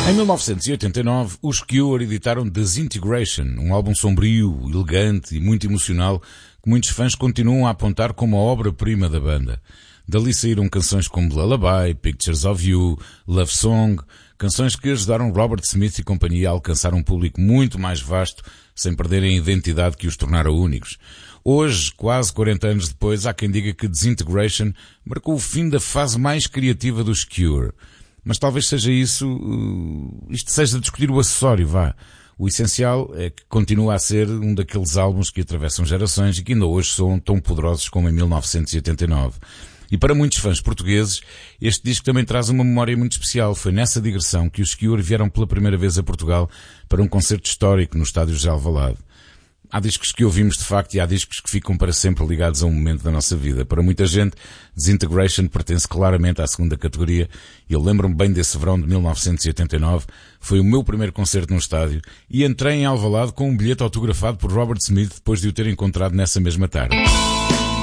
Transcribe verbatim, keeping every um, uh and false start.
Em mil novecentos e oitenta e nove, os Cure editaram Disintegration, um álbum sombrio, elegante e muito emocional que muitos fãs continuam a apontar como a obra-prima da banda. Dali saíram canções como Lullaby, Pictures of You, Love Song, canções que ajudaram Robert Smith e companhia a alcançar um público muito mais vasto, sem perderem a identidade que os tornara únicos. Hoje, quase quarenta anos depois, há quem diga que Disintegration marcou o fim da fase mais criativa dos Cure. Mas talvez seja isso, uh, isto seja discutir o acessório, vá. O essencial é que continua a ser um daqueles álbuns que atravessam gerações e que ainda hoje são tão poderosos como em mil novecentos e oitenta e nove. E para muitos fãs portugueses, este disco também traz uma memória muito especial. Foi nessa digressão que os Cure vieram pela primeira vez a Portugal para um concerto histórico no estádio de Alvalade. Há discos que ouvimos de facto e há discos que ficam para sempre ligados a um momento da nossa vida. Para muita gente, Disintegration pertence claramente à segunda categoria e eu lembro-me bem desse verão de mil novecentos e oitenta e nove. Foi o meu primeiro concerto num estádio e entrei em Alvalade com um bilhete autografado por Robert Smith depois de o ter encontrado nessa mesma tarde.